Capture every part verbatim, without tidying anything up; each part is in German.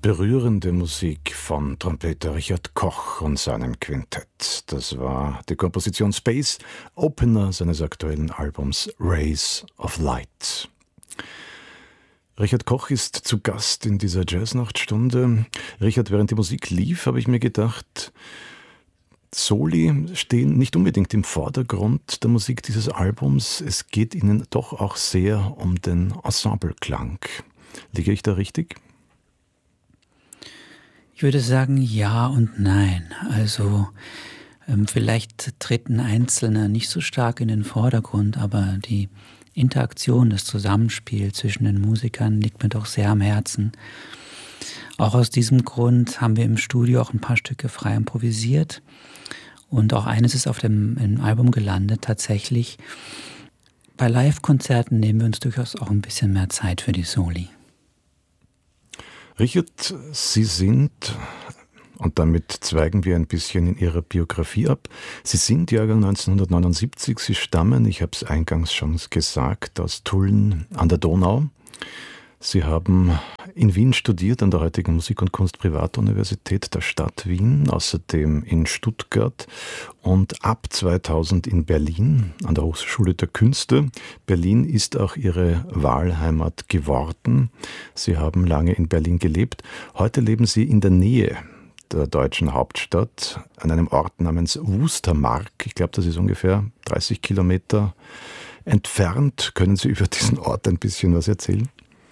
Berührende Musik von Trompeter Richard Koch und seinem Quintett. Das war die Komposition Space, Opener seines aktuellen Albums Rays of Light. Richard Koch ist zu Gast in dieser Jazznachtstunde. Richard, während die Musik lief, habe ich mir gedacht, Soli stehen nicht unbedingt im Vordergrund der Musik dieses Albums. Es geht ihnen doch auch sehr um den Ensembleklang. Liege ich da richtig? Ich würde sagen ja und nein. Also ähm, vielleicht treten Einzelne nicht so stark in den Vordergrund, aber die Interaktion, das Zusammenspiel zwischen den Musikern liegt mir doch sehr am Herzen. Auch aus diesem Grund haben wir im Studio auch ein paar Stücke frei improvisiert. Und auch eines ist auf dem im Album gelandet, tatsächlich. Bei Live-Konzerten nehmen wir uns durchaus auch ein bisschen mehr Zeit für die Soli. Richard, Sie sind, und damit zweigen wir ein bisschen in Ihrer Biografie ab, Sie sind Jahrgang neunzehnhundertneunundsiebzig, Sie stammen, ich habe es eingangs schon gesagt, aus Tulln an der Donau. Sie haben in Wien studiert, an der heutigen Musik- und Kunstprivatuniversität der Stadt Wien, außerdem in Stuttgart und ab zweitausend in Berlin, an der Hochschule der Künste. Berlin ist auch Ihre Wahlheimat geworden. Sie haben lange in Berlin gelebt. Heute leben Sie in der Nähe der deutschen Hauptstadt, an einem Ort namens Wustermark. Ich glaube, das ist ungefähr dreißig Kilometer entfernt. Können Sie über diesen Ort ein bisschen was erzählen?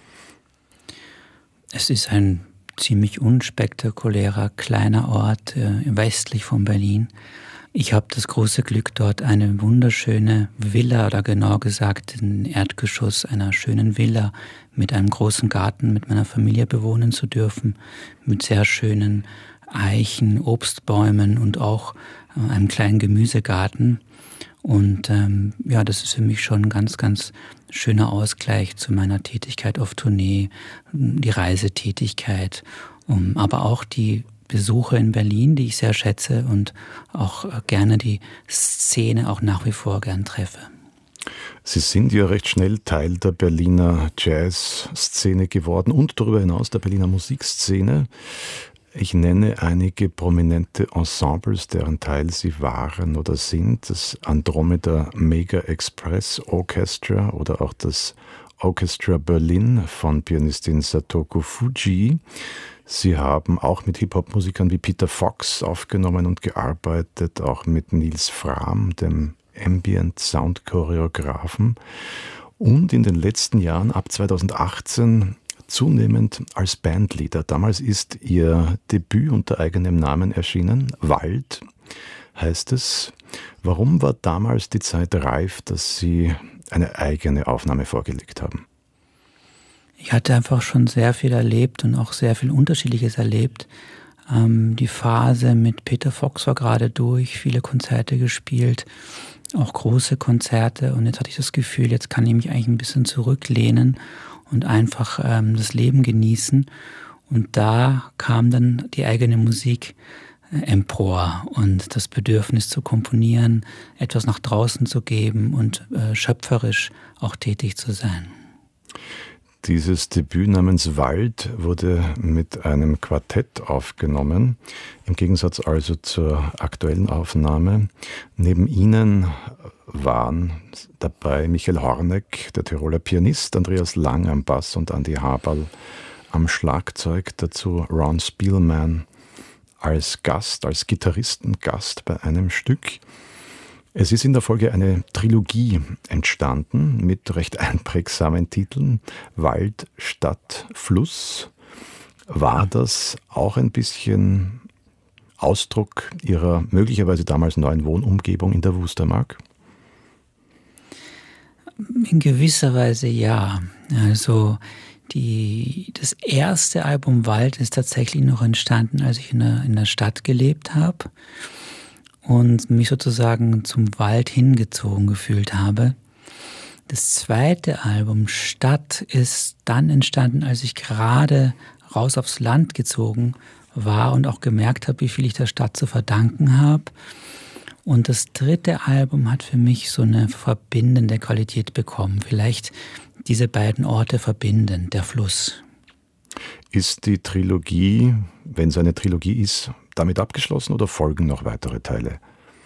Es ist ein ziemlich unspektakulärer kleiner Ort äh, westlich von Berlin. Ich habe das große Glück, dort eine wunderschöne Villa, oder genau gesagt ein Erdgeschoss einer schönen Villa mit einem großen Garten mit meiner Familie bewohnen zu dürfen, mit sehr schönen Eichen, Obstbäumen und auch äh, einem kleinen Gemüsegarten. Und ähm, ja, das ist für mich schon ein ganz, ganz schöner Ausgleich zu meiner Tätigkeit auf Tournee, die Reisetätigkeit, um, aber auch die Besuche in Berlin, die ich sehr schätze und auch gerne die Szene auch nach wie vor gern treffe. Sie sind ja recht schnell Teil der Berliner Jazz-Szene geworden und darüber hinaus der Berliner Musikszene. Ich nenne einige prominente Ensembles, deren Teil sie waren oder sind. Das Andromeda Mega Express Orchestra oder auch das Orchestra Berlin von Pianistin Satoko Fujii. Sie haben auch mit Hip-Hop-Musikern wie Peter Fox aufgenommen und gearbeitet, auch mit Nils Frahm, dem Ambient-Sound-Choreografen. Und in den letzten Jahren, ab zweitausendachtzehn, zunehmend als Bandleader. Damals ist ihr Debüt unter eigenem Namen erschienen. Wald heißt es. Warum war damals die Zeit reif, dass Sie eine eigene Aufnahme vorgelegt haben? Ich hatte einfach schon sehr viel erlebt und auch sehr viel Unterschiedliches erlebt. Ähm, die Phase mit Peter Fox war gerade durch, viele Konzerte gespielt, auch große Konzerte. Und jetzt hatte ich das Gefühl, jetzt kann ich mich eigentlich ein bisschen zurücklehnen und einfach ähm, das Leben genießen. Und da kam dann die eigene Musik äh, empor und das Bedürfnis zu komponieren, etwas nach draußen zu geben und äh, schöpferisch auch tätig zu sein. Dieses Debüt namens Wald wurde mit einem Quartett aufgenommen, im Gegensatz also zur aktuellen Aufnahme. Neben Ihnen waren dabei Michael Horneck, der Tiroler Pianist, Andreas Lang am Bass und Andi Haberl am Schlagzeug, dazu Ron Spielman als Gast, als Gitarristengast bei einem Stück. Es ist in der Folge eine Trilogie entstanden mit recht einprägsamen Titeln. Wald, Stadt, Fluss. War das auch ein bisschen Ausdruck Ihrer möglicherweise damals neuen Wohnumgebung in der Wustermark? In gewisser Weise ja. Also die, das erste Album Wald ist tatsächlich noch entstanden, als ich in der, in der Stadt gelebt habe und mich sozusagen zum Wald hingezogen gefühlt habe. Das zweite Album Stadt ist dann entstanden, als ich gerade raus aufs Land gezogen war und auch gemerkt habe, wie viel ich der Stadt zu verdanken habe. Und das dritte Album hat für mich so eine verbindende Qualität bekommen. Vielleicht diese beiden Orte verbinden, der Fluss. Ist die Trilogie, wenn es eine Trilogie ist, damit abgeschlossen oder folgen noch weitere Teile?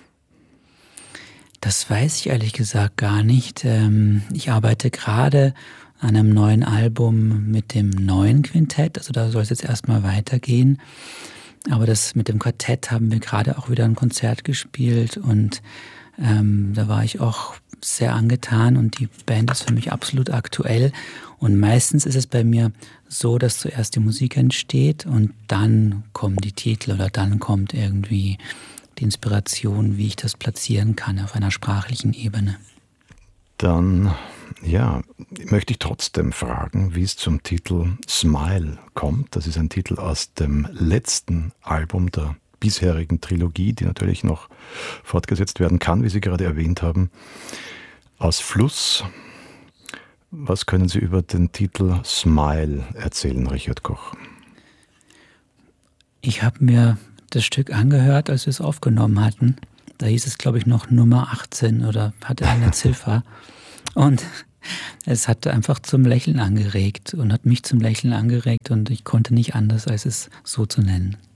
Das weiß ich ehrlich gesagt gar nicht. Ich arbeite gerade an einem neuen Album mit dem neuen Quintett, also da soll es jetzt erstmal weitergehen. Aber das mit dem Quartett haben wir gerade auch wieder ein Konzert gespielt und ähm, da war ich auch sehr angetan und die Band ist für mich absolut aktuell. Und meistens ist es bei mir so, dass zuerst die Musik entsteht und dann kommen die Titel oder dann kommt irgendwie die Inspiration, wie ich das platzieren kann auf einer sprachlichen Ebene. Dann, ja, möchte ich trotzdem fragen, wie es zum Titel Smile kommt. Das ist ein Titel aus dem letzten Album der bisherigen Trilogie, die natürlich noch fortgesetzt werden kann, wie Sie gerade erwähnt haben. Aus Fluss. Was können Sie über den Titel Smile erzählen, Richard Koch? Ich habe mir das Stück angehört, als wir es aufgenommen hatten. Da hieß es, glaube ich, noch Nummer achtzehn oder hatte eine Ziffer. Und es hat einfach zum Lächeln angeregt und hat mich zum Lächeln angeregt und ich konnte nicht anders, als es so zu nennen.